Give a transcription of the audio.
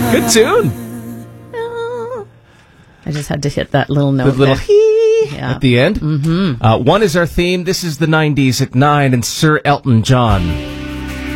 Good tune. I just had to hit that little note. The little there. hee Yeah. at the end. Mm-hmm. One is our theme. This is the 90s at 9 and Sir Elton John.